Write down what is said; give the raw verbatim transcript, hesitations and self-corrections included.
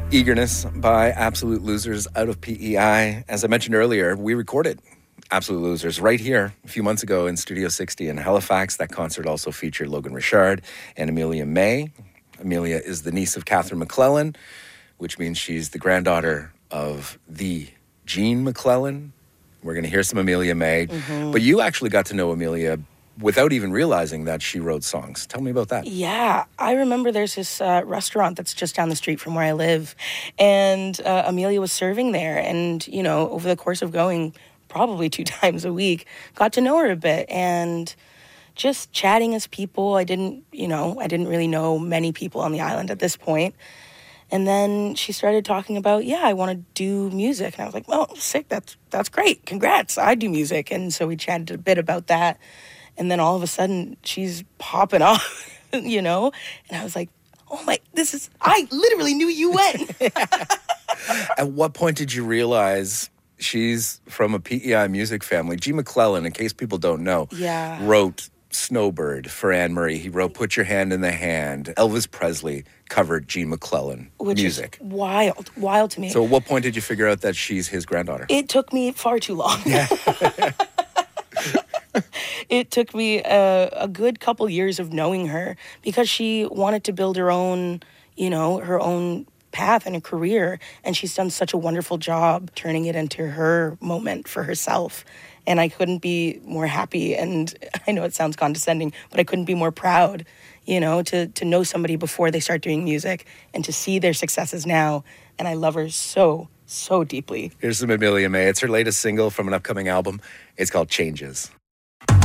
Eagerness by Absolute Losers out of P E I. As I mentioned earlier, we recorded Absolute Losers right here a few months ago in Studio sixty in Halifax. That concert also featured Logan Richard and Amelia May. Amelia is the niece of Catherine McClellan, which means she's the granddaughter of the Gene McClellan. We're going to hear some Amelia May. Mm-hmm. But you actually got to know Amelia without even realizing that she wrote songs. Tell me about that. Yeah, I remember there's this uh, restaurant that's just down the street from where I live, and uh, Amelia was serving there, and, you know, over the course of going probably two times a week, got to know her a bit, and just chatting as people. I didn't, you know, I didn't really know many people on the island at this point. And then she started talking about, yeah, I want to do music. And I was like, oh, sick, that's, that's great, congrats, I do music. And so we chatted a bit about that. And then all of a sudden, she's popping off, you know? And I was like, oh my, this is, I literally knew you when. At what point did you realize she's from a P E I music family? G. McClellan, in case people don't know, yeah. wrote Snowbird for Anne Marie. He wrote Put Your Hand in the Hand. Elvis Presley covered Gene McClellan Which music. Is wild, wild to me. So at what point did you figure out that she's his granddaughter? It took me far too long. Yeah. It took me a, a good couple years of knowing her because she wanted to build her own, you know, her own path and a career. And she's done such a wonderful job turning it into her moment for herself. And I couldn't be more happy. And I know it sounds condescending, but I couldn't be more proud, you know, to, to know somebody before they start doing music and to see their successes now. And I love her so, so deeply. Here's some Amelia May. It's her latest single from an upcoming album. It's called Changes.